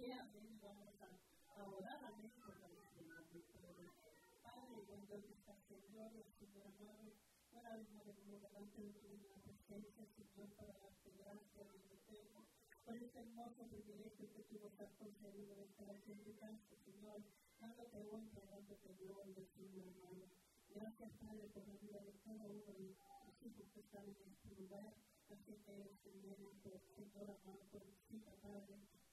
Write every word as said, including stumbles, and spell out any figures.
pie, amén, vamos a, a orar, amén, por la vida de Padre. Padre, bendito está Señor, Señor amado, una vez más venimos delante de tu divina presencia, Señor, para darte gracias, Dios eterno, por este hermoso privilegio que tú nos has concedido de estar aquí en tu casa, Señor, dándote honra, dándote gloria, Señor amado. Gracias, Padre, por la vida de cada uno de los hijos que están en este lugar, así que Señor, por Señor amado, por visita, Padre,